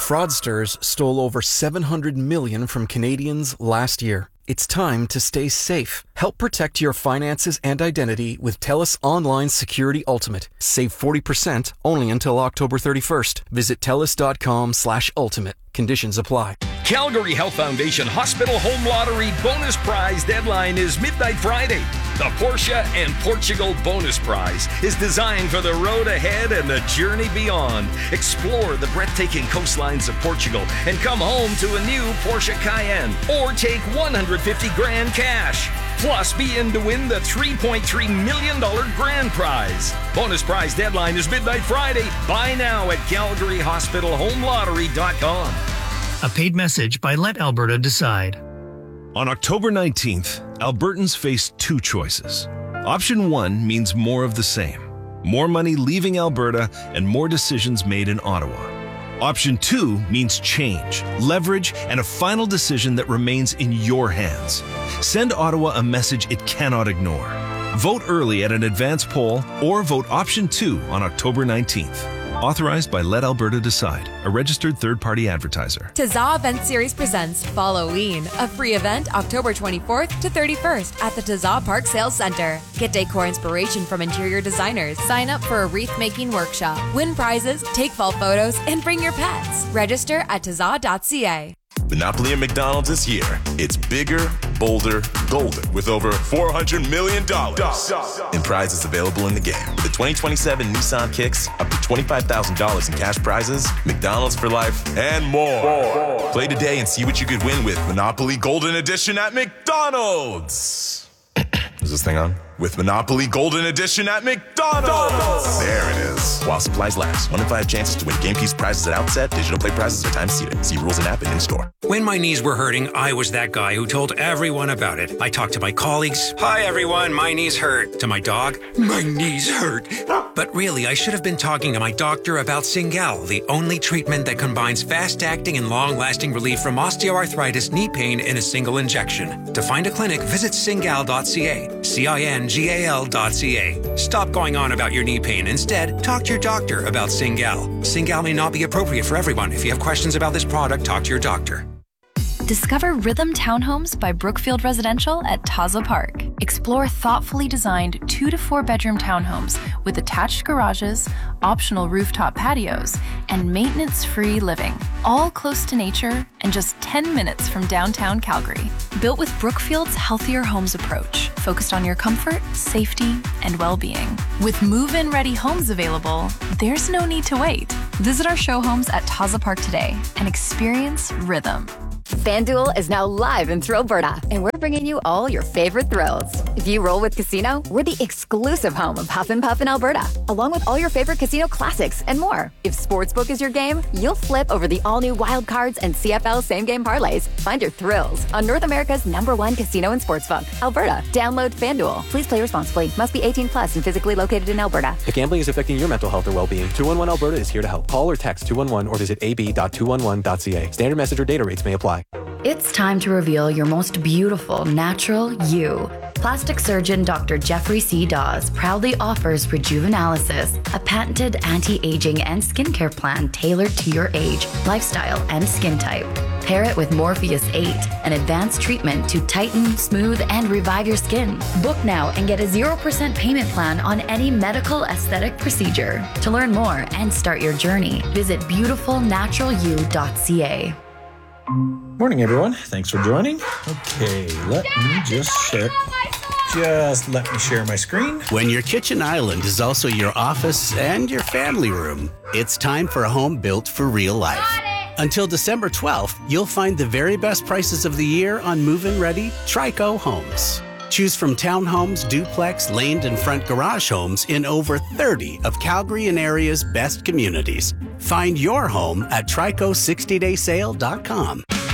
Fraudsters stole over $700 million from Canadians last year. It's time to stay safe. Help protect your finances and identity with TELUS Online Security Ultimate. Save 40% only until October 31st. Visit TELUS.com/ultimate. Conditions apply. Calgary Health Foundation Hospital Home Lottery bonus prize deadline is midnight Friday. The Porsche and Portugal bonus prize is designed for the road ahead and the journey beyond. Explore the breathtaking coastlines of Portugal and come home to a new Porsche Cayenne or take $150,000 cash. Plus, be in to win the $3.3 million grand prize. Bonus prize deadline is midnight Friday. Buy now at CalgaryHospitalHomeLottery.com. A paid message by Let Alberta Decide. On October 19th, Albertans face two choices. Option 1 means more of the same. More money leaving Alberta and more decisions made in Ottawa. Option 2 means change, leverage, and a final decision that remains in your hands. Send Ottawa a message it cannot ignore. Vote early at an advance poll or vote Option 2 on October 19th. Authorized by Let Alberta Decide, a registered third-party advertiser. Tazza Event Series presents Halloween, a free event October 24th to 31st at the Tazza Park Sales Centre. Get decor inspiration from interior designers. Sign up for a wreath-making workshop. Win prizes, take fall photos, and bring your pets. Register at tazza.ca. Monopoly at McDonald's is here. It's bigger, bolder, golden, with over $400 million in prizes available in the game. With the 2027 Nissan Kicks, up to $25,000 in cash prizes, McDonald's for life, and more. Play today and see what you could win with Monopoly Golden Edition at McDonald's. Is this thing on? With Monopoly Golden Edition at McDonald's. There it is. While supplies last. 1 in 5 chances to win game piece prizes at outset. Digital play prizes are time seated. See rules and app and in-store. When my knees were hurting, I was that guy who told everyone about it. I talked to my colleagues. Hi, everyone. My knees hurt. To my dog. My knees hurt. But really, I should have been talking to my doctor about Cingal, the only treatment that combines fast-acting and long-lasting relief from osteoarthritis knee pain in a single injection. To find a clinic, visit cingal.ca. CINGAL.ca. Stop going on about your knee pain. Instead, talk to your doctor about Cingal. Cingal may not be appropriate for everyone. If you have questions about this product, talk to your doctor. Discover Rhythm Townhomes by Brookfield Residential at Tazza Park. Explore thoughtfully designed 2 to 4 bedroom townhomes with attached garages, optional rooftop patios, and maintenance-free living, all close to nature and just 10 minutes from downtown Calgary. Built with Brookfield's Healthier Homes approach, focused on your comfort, safety, and well-being. With move-in ready homes available, there's no need to wait. Visit our show homes at Tazza Park today and experience Rhythm. FanDuel is now live in Thrillberta, and we're bringing you all your favorite thrills. If you roll with Casino, we're the exclusive home of Huff and Puff in Alberta, along with all your favorite casino classics and more. If Sportsbook is your game, you'll flip over the all-new Wild Cards and CFL same-game parlays. Find your thrills on North America's #1 casino and sportsbook, Alberta. Download FanDuel. Please play responsibly. Must be 18 plus and physically located in Alberta. If gambling is affecting your mental health or well-being, 211 Alberta is here to help. Call or text 211 or visit ab.211.ca. Standard message or data rates may apply. It's time to reveal your most beautiful, natural you. Plastic surgeon Dr. Jeffrey C. Dawes proudly offers Rejuvenalysis, a patented anti-aging and skincare plan tailored to your age, lifestyle, and skin type. Pair it with Morpheus 8, an advanced treatment to tighten, smooth, and revive your skin. Book now and get a 0% payment plan on any medical aesthetic procedure. To learn more and start your journey, visit beautifulnaturalu.ca. Morning, everyone. Thanks for joining. Okay, let me share my screen. When your kitchen island is also your office and your family room, it's time for a home built for real life. Until December 12th, you'll find the very best prices of the year on move-in ready Trico homes. Choose from townhomes, duplex, laned and front garage homes in over 30 of Calgary and area's best communities. Find your home at trico60daysale.com.